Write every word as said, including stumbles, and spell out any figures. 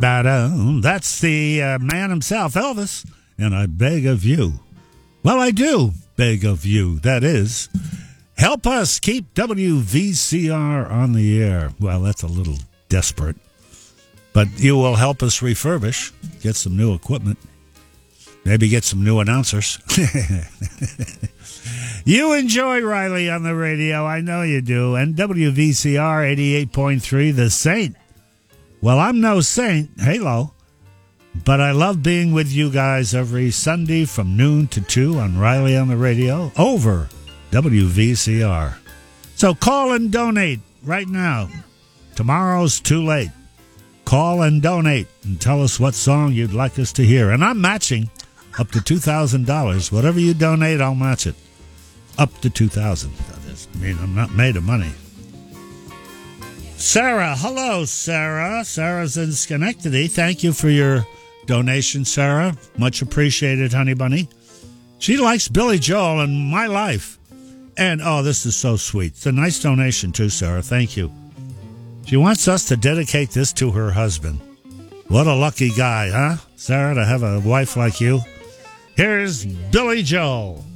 Ba-dum. That's the uh, man himself, Elvis, and I beg of you. Well, I do beg of you. That is, help us keep W V C R on the air. Well, that's a little desperate, but you will help us refurbish, get some new equipment, maybe get some new announcers. You enjoy Riley on the radio. I know you do. And W V C R eighty-eight point three, The Saint. Well, I'm no saint, halo, but I love being with you guys every Sunday from noon to two on Riley on the radio over W V C R. So call and donate right now. Tomorrow's too late. Call and donate and tell us what song you'd like us to hear. And I'm matching up to two thousand dollars. Whatever you donate, I'll match it. Up to two thousand dollars. That doesn't mean I'm not made of money. Sarah, hello, Sarah. Sarah's in Schenectady. Thank you for your donation, Sarah. Much appreciated, honey bunny. She likes Billy Joel and My Life. And, oh, this is so sweet. It's a nice donation, too, Sarah. Thank you. She wants us to dedicate this to her husband. What a lucky guy, huh, Sarah, to have a wife like you? Here's Billy Joel.